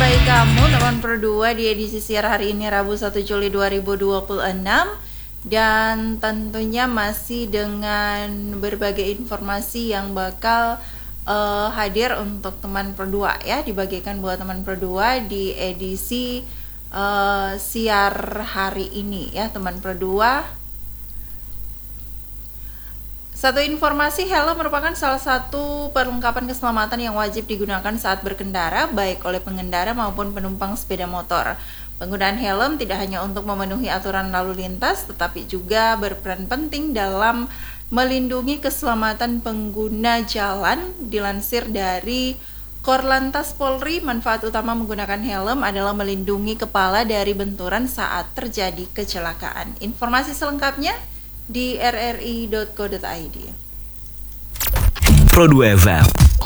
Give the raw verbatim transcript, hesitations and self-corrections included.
baik kamu teman Pro dua di edisi siar hari ini Rabu satu Juli dua ribu dua puluh enam, dan tentunya masih dengan berbagai informasi yang bakal uh, hadir untuk teman Pro dua ya, dibagikan buat teman Pro dua di edisi uh, siar hari ini ya teman Pro dua. Satu informasi, helm merupakan salah satu perlengkapan keselamatan yang wajib digunakan saat berkendara, baik oleh pengendara maupun penumpang sepeda motor. Penggunaan helm tidak hanya untuk memenuhi aturan lalu lintas, tetapi juga berperan penting dalam melindungi keselamatan pengguna jalan. Dilansir dari Korlantas Polri, manfaat utama menggunakan helm adalah melindungi kepala dari benturan saat terjadi kecelakaan. Informasi selengkapnya di r r i dot co dot i d. Pro dua F M